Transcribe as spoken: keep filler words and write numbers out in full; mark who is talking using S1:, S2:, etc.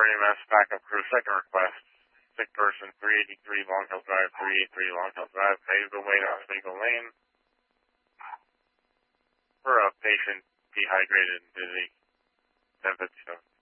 S1: E M S backup crew, second request. Sick person, three eighty-three Long Hill Drive, three eighty-three Long Hill Drive, paved the way to Oswego Lane for a patient dehydrated and dizzy. Temperature